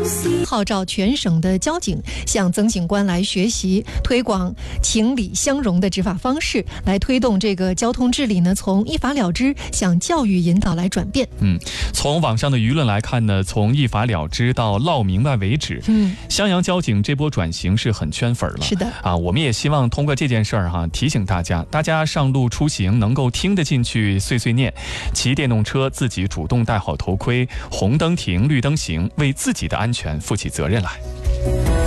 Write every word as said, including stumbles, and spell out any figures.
号召全省的交警向曾警官来学习，推广情理相融的执法方式，来推动这个交通治理呢，从依法了之向教育引导来转变。 嗯，从网上的舆论来看呢，从依法了之到闹明白为止，嗯，襄阳交警这波转型是很圈粉了。 是的啊，我们也希望通过这件事儿哈，提醒大家，大家上路出行能够听得进去碎碎念，骑电动车自己主动戴好头盔，红灯停，绿灯行，为自己的安全负起责任来。